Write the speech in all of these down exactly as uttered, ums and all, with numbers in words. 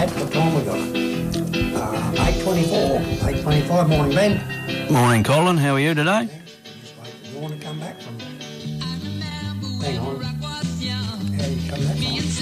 What time we got? Uh, eight twenty-four, eight twenty-five. Morning, Ben. Morning, Colin. How are you today? Just wait for Dawn to come back from... Hang on. How do you come back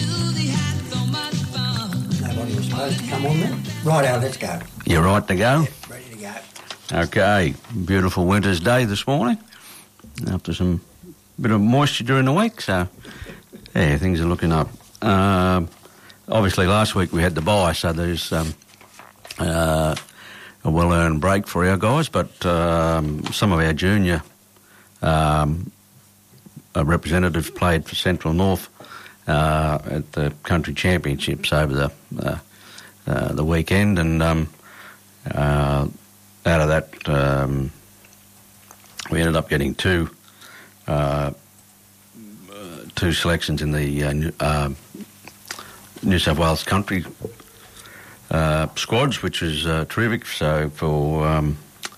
from? Nobody was supposed to come on then. Righto, let's go. You right to go? Yep, ready to go. Okay. Beautiful winter's day this morning. After some bit of moisture during the week, so yeah, things are looking up. Uh, obviously, last week we had the bye, so there's um, uh, a well-earned break for our guys, but um, some of our junior um, uh, representatives played for Central North uh, at the Country Championships over the uh, uh, the weekend, and um, uh, out of that, um, we ended up getting two uh, two selections in the uh, New, uh, New South Wales Country uh, squads, which is uh, terrific. So for um,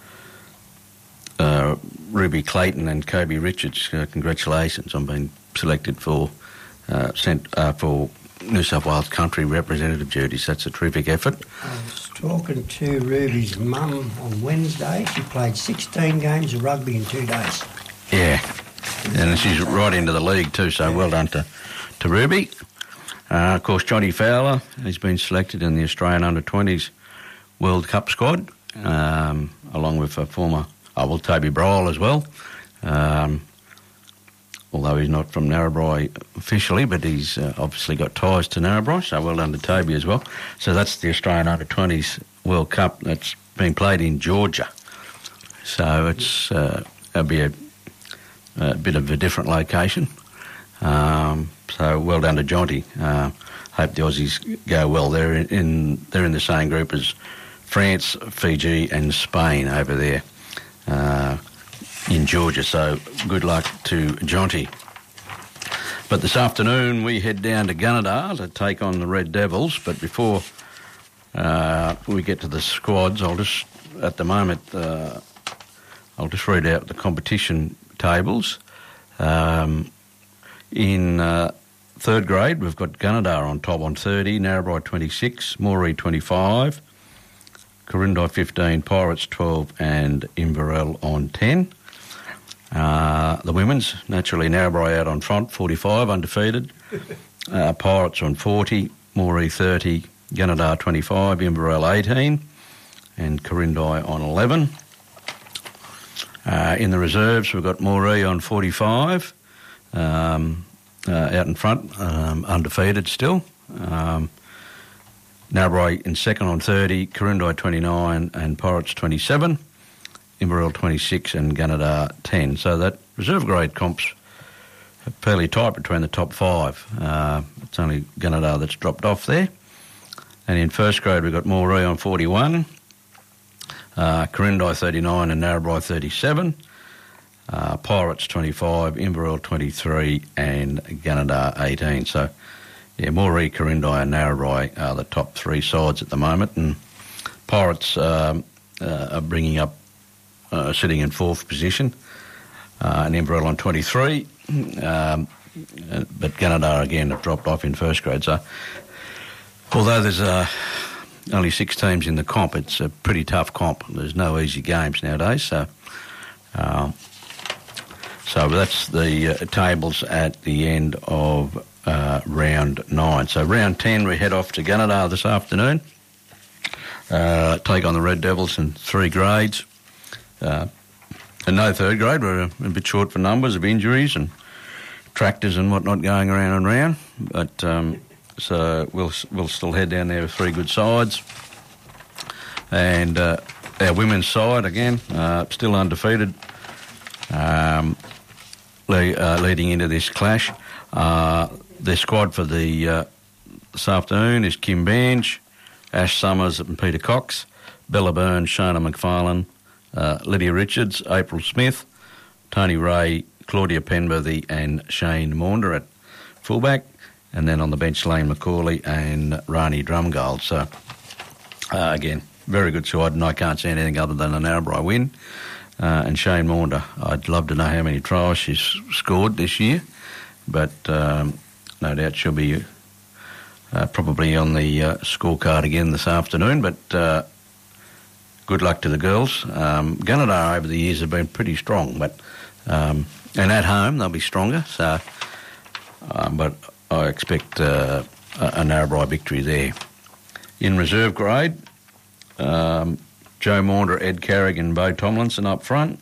uh, Ruby Clayton and Kobe Richards, uh, congratulations on being selected for uh, sent, uh, for New South Wales Country representative duties. That's a terrific effort. I was talking to Ruby's mum on Wednesday. She played sixteen games of rugby in two days. Yeah, and she's right into the league too, so well done to, to Ruby. Uh, of course, Johnny Fowler, he's been selected in the Australian under twenties World Cup squad, um, along with a former, oh, well, Toby Bryle as well. Um, although he's not from Narrabri officially, but he's uh, obviously got ties to Narrabri, so well done to Toby as well. So that's the Australian under twenties World Cup that's being played in Georgia. So it's uh, it'll be a, a bit of a different location. Um, so well done to Jonty. Uh, hope the Aussies go well. They're in, in they're in the same group as France, Fiji, and Spain over there uh, in Georgia. So good luck to Jonty. But this afternoon we head down to Gunnedah to take on the Red Devils. But before uh, we get to the squads, I'll just at the moment uh, I'll just read out the competition tables. Um, In uh, third grade, we've got Gunnedah on top on thirty, Narrabri twenty-six, Moree twenty-five, Corindai fifteen, Pirates twelve, and Inverell on ten. Uh, the women's, naturally, Narrabri out on front, forty-five, undefeated. Uh, Pirates on forty, Moree thirty, Gunnedah twenty-five, Inverell eighteen, and Corindai on eleven. Uh, in the reserves, we've got Moree on forty-five. Um, uh, out in front, um, undefeated still. Um, Narrabri in second on thirty, Corindai twenty-nine and Pirates twenty-seven, Inverell twenty-six and Gunnedah ten. So that reserve grade comp's fairly tight between the top five. Uh, it's only Gunnedah that's dropped off there. And in first grade we've got Moree on forty-one, uh, Corindai thirty-nine and Narrabri thirty-seven. Uh, Pirates twenty-five, Inverell twenty-three and Gunnedah eighteen. So, yeah, Moree, Corindai and Narrabri are the top three sides at the moment, and Pirates um, uh, are bringing up, uh, sitting in fourth position, uh, and Inverell on twenty-three, um, but Gunnedah again have dropped off in first grade. So, although there's uh, only six teams in the comp, it's a pretty tough comp. There's no easy games nowadays, so... Uh, So that's the uh, tables at the end of uh, round nine. So round ten, we head off to Gunnedah this afternoon, uh, take on the Red Devils in three grades. Uh, and no third grade, we're a, a bit short for numbers of injuries and tractors and whatnot going around and round. But um, so we'll we'll still head down there with three good sides. And uh, our women's side, again, uh, still undefeated. Um, Uh, leading into this clash. Uh, the squad for the uh, this afternoon is Kim Bange, Ash Summers and Peter Cox, Bella Byrne, Shana McFarlane, uh, Lydia Richards, April Smith, Tony Ray, Claudia Penberthy and Shane Maunder at fullback, and then on the bench Lane McCauley and Rani Drumgold. So, uh, again, very good side, and I can't see anything other than a Narrabri win. Uh, and Shane Maunder, I'd love to know how many tries she's scored this year, but um, no doubt she'll be uh, probably on the uh, scorecard again this afternoon, but uh, good luck to the girls. Um, Gunnedah over the years have been pretty strong, but um, and at home they'll be stronger, so um, but I expect uh, a, a Narrabri victory there. In reserve grade, um, Joe Maunder, Ed Carrick and Bo Tomlinson up front.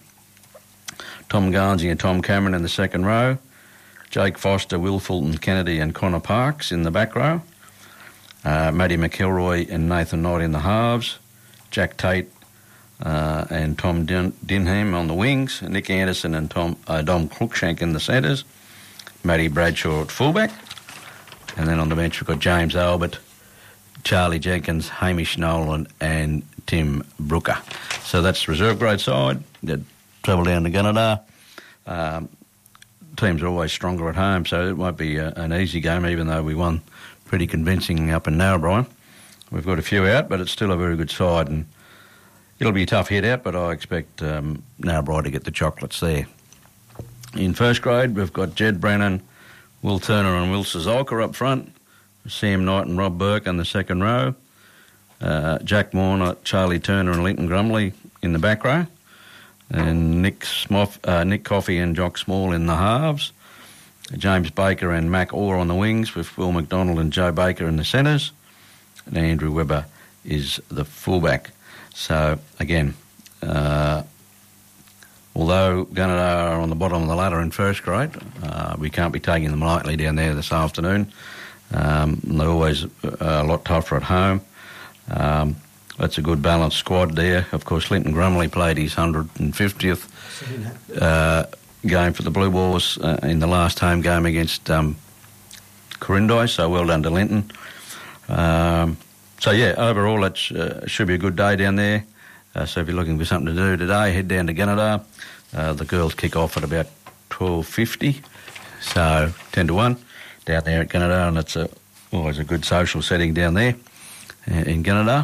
Tom Garnsey and Tom Cameron in the second row. Jake Foster, Will Fulton Kennedy and Connor Parks in the back row. Uh, Matty McElroy and Nathan Knight in the halves. Jack Tate uh, and Tom Din- Dinham on the wings. Nick Anderson and Tom uh, Dom Cruikshank in the centres. Matty Bradshaw at fullback. And then on the bench we've got James Albert, Charlie Jenkins, Hamish Nolan and Tim Brooker. So that's reserve grade side. They'd travel down to Gunnedah. Um, teams are always stronger at home, so it won't be a, an easy game, even though we won pretty convincing up in Narrabri. We've got a few out, but it's still a very good side, and it'll be a tough hit out, but I expect um, Narrabri to get the chocolates there. In first grade, we've got Jed Brennan, Will Turner and Will Sazolka up front, Sam Knight and Rob Burke in the second row, uh, Jack Warner, Charlie Turner and Linton Grumley in the back row, and Nick Smoff, uh, Nick Coffey and Jock Small in the halves, James Baker and Mac Orr on the wings with Will McDonald and Joe Baker in the centres, and Andrew Webber is the fullback. So, again, uh, although Gunnedah are on the bottom of the ladder in first grade, uh, we can't be taking them lightly down there this afternoon. Um, they're always a lot tougher at home. Um, That's a good balanced squad there. Of course, Linton Grumley played his one hundred fiftieth uh, game for the Blue Boars uh, in the last home game against um, Corindai, so well done to Linton. Um, so, yeah, overall it sh- uh, should be a good day down there. Uh, so if you're looking for something to do today, head down to Gunnedah. Uh, the girls kick off at about twelve fifty, so ten to one down there at Gunnedah, and it's a, always a good social setting down there in Gunnedah.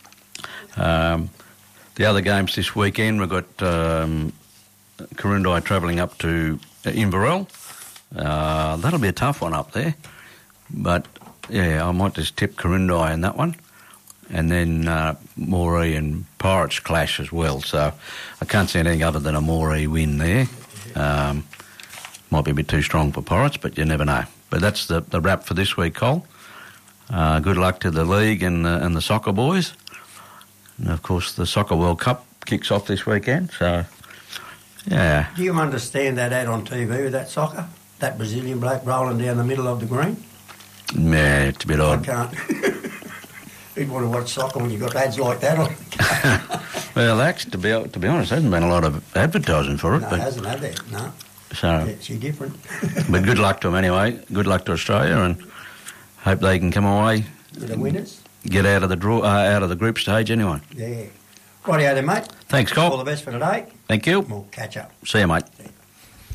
Um, the other games this weekend, we've got um, Corindai travelling up to Inverell. Uh, that'll be a tough one up there. But, yeah, I might just tip Corindai in that one. And then uh, Moree and Pirates clash as well. So I can't see anything other than a Moree win there. Um, might be a bit too strong for Pirates, but you never know. But that's the, the wrap for this week, Cole. Uh, good luck to the league and the, and the soccer boys. And, of course, the Soccer World Cup kicks off this weekend, so, yeah. Do you understand that ad on T V with that soccer? That Brazilian bloke rolling down the middle of the green? Yeah, it's a bit odd. I can't. Who'd want to watch soccer when you've got ads like that on? Well, actually, to be, to be honest, there hasn't been a lot of advertising for it. No, but it hasn't had that, no. So, yeah, it's different. But good luck to them anyway. Good luck to Australia, and hope they can come away. With the winners? Get out of the draw, uh, out of the group stage anyway. Yeah. Rightio then, mate. Thanks, Cole. All the best for today. Thank you. We'll catch up. See you, mate. See you.